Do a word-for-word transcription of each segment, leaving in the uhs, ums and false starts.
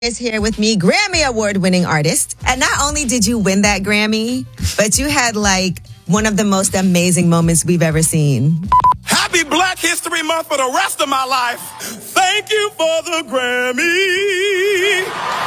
Is here with me, Grammy Award-winning artist. And not only did you win that Grammy, but you had like one of the most amazing moments we've ever seen. Happy Black History Month for the rest of my life. Thank you for the Grammy.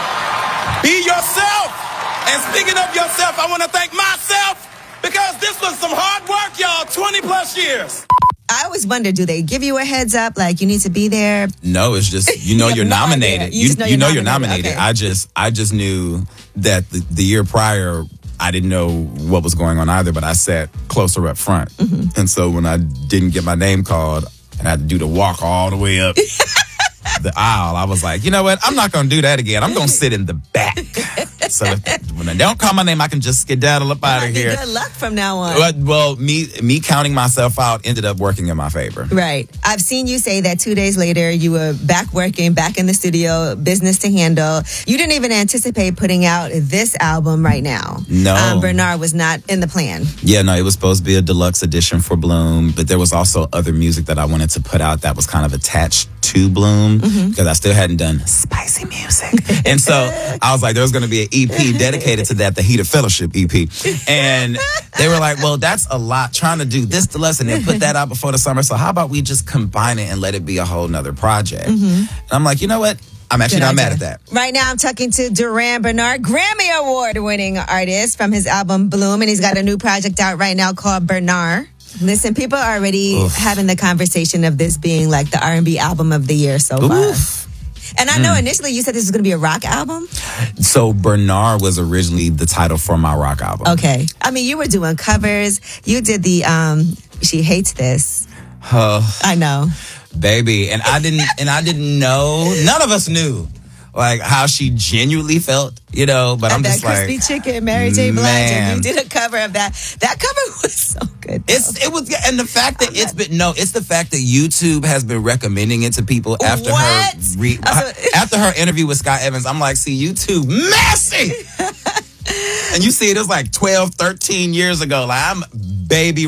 Be yourself. And speaking of yourself, I want to thank myself because this was some hard work, y'all, twenty plus years. I always wonder, do they give you a heads up, like you need to be there? No, it's just, you know, You you're have no nominated. idea. You You, just know you you're know you're nominated. nominated. Okay. I just, I just knew that the, the year prior, I didn't know what was going on either, but I sat closer up front. Mm-hmm. And so when I didn't get my name called and I had to do the walk all the way up the aisle, I was like, you know what? I'm not going to do that again. I'm going to sit in the back. So if, when they don't call my name, I can just skedaddle up out of here. Good luck from now on. Well, well, me me counting myself out ended up working in my favor. Right. I've seen you say that two days later you were back working, back in the studio, business to handle. You didn't even anticipate putting out this album right now. No. Um, Bernard was not in the plan. Yeah, no, it was supposed to be a deluxe edition for Bloom, but there was also other music that I wanted to put out that was kind of attached to Bloom mm-hmm. because I still hadn't done spicy music. And so I was like, there was going to be an E P dedicated to that, the Heat of Fellowship E P. And they were like, well, that's a lot trying to do this deluxe and then put that out before the summer. So how about we just combine it and let it be a whole nother project? Mm-hmm. And I'm like, you know what? I'm actually Good not idea. mad at that. Right now, I'm talking to Duran Bernard, Grammy Award-winning artist from his album Bloom, and he's got a new project out right now called Bernard. Listen, people are already Oof. having the conversation of this being like the R and B album of the year so far. Oof. And I know mm. initially you said this was going to be a rock album. So Bernard was originally the title for my rock album. Okay. I mean, you were doing covers. You did the um, She Hates This. Uh, I know. Baby. And I didn't and I didn't know. None of us knew. Like how she genuinely felt, you know, but and I'm that just like crispy chicken, Mary J. Blige, and you did a cover of that. That cover was so good. Though. It's it was, and the fact that it's been no, it's the fact that YouTube has been recommending it to people after what? her re, uh, after her interview with Scott Evans. I'm like, see, YouTube messy, and you see it was like twelve, thirteen years ago. Like I'm baby.